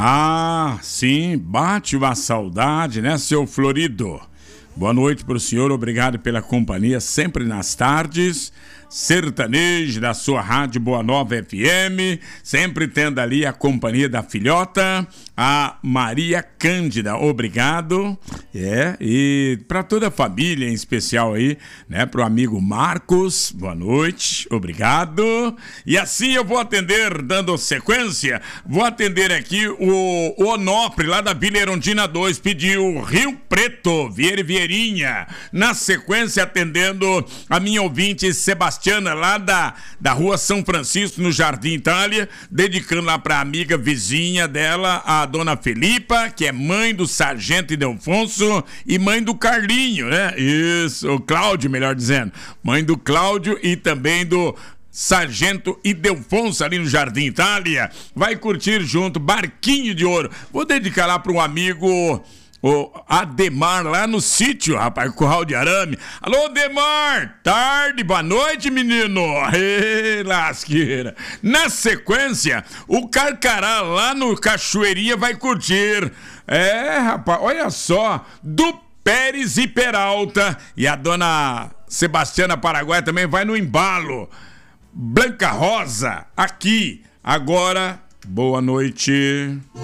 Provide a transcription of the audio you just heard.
Ah, sim, bate uma saudade, né, seu Florido? Boa noite pro senhor, obrigado pela companhia sempre nas tardes. Sertanejo da sua rádio Boa Nova FM, sempre tendo ali a companhia da filhota, a Maria Cândida, obrigado. E para toda a família em especial aí, né, pro amigo Marcos, boa noite, obrigado. E assim eu vou atender, dando sequência, vou atender aqui o Onofre, lá da Vila Erundina 2, pediu Rio Preto, Vieira e Vieirinha. Na sequência, atendendo a minha ouvinte Sebastiana, lá da rua São Francisco, no Jardim Itália, dedicando lá pra amiga vizinha dela, a dona Felipa, que é mãe do Sargento Ildefonso e mãe do Carlinho, né? Isso, o Cláudio, melhor dizendo. Mãe do Cláudio e também do Sargento Ildefonso, ali no Jardim Itália. Vai curtir junto, Barquinho de Ouro. Vou dedicar lá para um amigo, o Ademar, lá no sítio, rapaz, Curral de Arame. Alô, Ademar, tarde, boa noite, menino. Ei, lasqueira. Na sequência, o Carcará, lá no Cachoeirinha, vai curtir. Rapaz, olha só, do Pérez e Peralta. E a dona Sebastiana Paraguai também vai no embalo. Blanca Rosa, aqui, agora, boa noite.